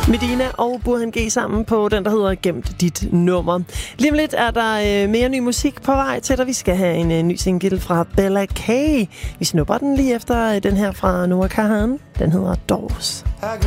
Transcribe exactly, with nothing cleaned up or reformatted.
Medina og Burhan G sammen på den, der hedder Gemt dit nummer. Lige om lidt er der øh, mere ny musik på vej til dig. Vi skal have en øh, ny single fra Bella K. Vi snupper den lige efter øh, den her fra Noah Kahan. Den hedder Doors.